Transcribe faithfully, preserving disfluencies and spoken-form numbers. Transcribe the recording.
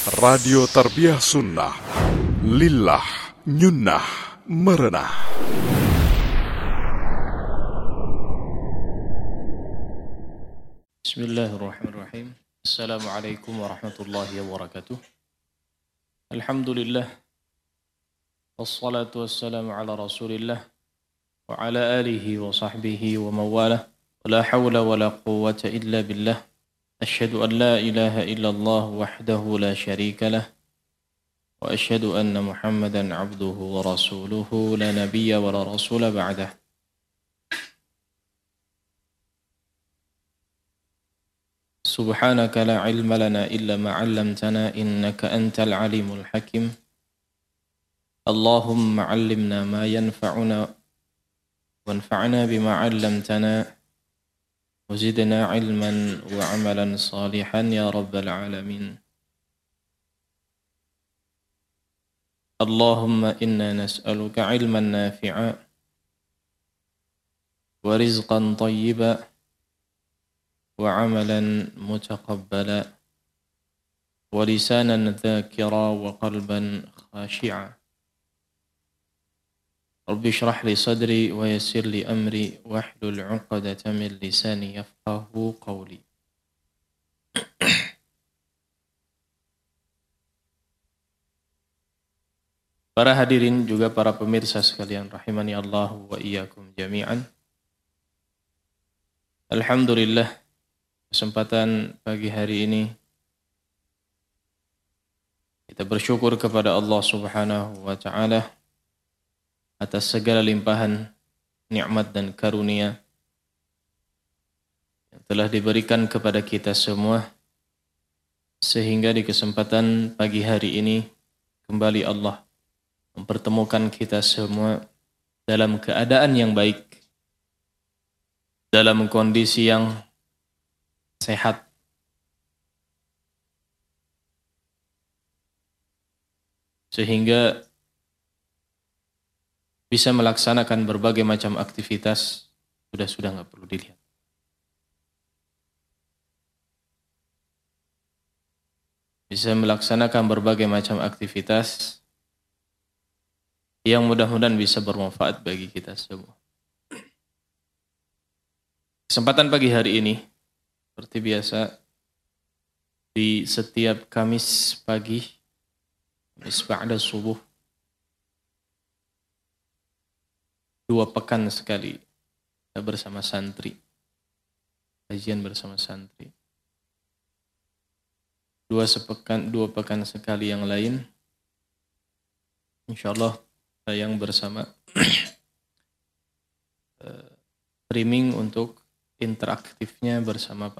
Radio Tarbiyah Sunnah, Lillah, Nyunnah, Merenah. Bismillahirrahmanirrahim. Assalamualaikum warahmatullahi wabarakatuh. Alhamdulillah. Wassalatu wassalamu ala rasulillah. Wa ala alihi wa sahbihi wa mawalah. Wa la hawla wa la quwwata illa billah. Asyhadu an la ilaha illallah wahdahu la syarika lah. Wa asyhadu anna Muhammadan abduhu wa rasuluhu la nabiyya wa la rasula ba'dah. Subhanaka la ilma lana illa ma 'allamtana innaka antal alimul hakim. Allahumma 'allimna ma yanfa'una wanfa'na bima 'allamtana. وزدنا علما وعملا صالحا يا رب العالمين. اللهم إنا نسألك علما نافعا ورزقا طيبا وعملا متقبلا ولسانا ذاكرا وقلبا خاشعا. رب اشرح لي صدري ويسر لي أمري واحلل عقدة من لساني يفقهوا قولي. Para hadirin juga para pemirsa sekalian rahimani Allah wa iyyakum jami'an. Alhamdulillah, kesempatan pagi hari ini kita bersyukur kepada Allah Subhanahu wa taala atas segala limpahan nikmat dan karunia yang telah diberikan kepada kita semua, sehingga di kesempatan pagi hari ini kembali Allah mempertemukan kita semua dalam keadaan yang baik, dalam kondisi yang sehat, sehingga bisa melaksanakan berbagai macam aktivitas. Sudah-sudah nggak perlu dilihat. Bisa melaksanakan berbagai macam aktivitas yang mudah-mudahan bisa bermanfaat bagi kita semua. Kesempatan pagi hari ini, seperti biasa, di setiap Kamis pagi, Kamis ba'da subuh, dua pekan sekali kita bersama santri, kajian bersama santri. Dua sepekan, dua pekan sekali yang lain, insyaallah tayang bersama streaming untuk interaktifnya bersama